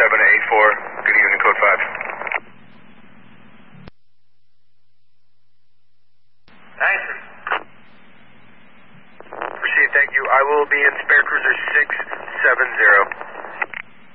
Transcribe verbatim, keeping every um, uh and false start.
seven eight four. Good evening, code five. Thanks. Proceed, thank you. I will be in spare cruiser six seven zero.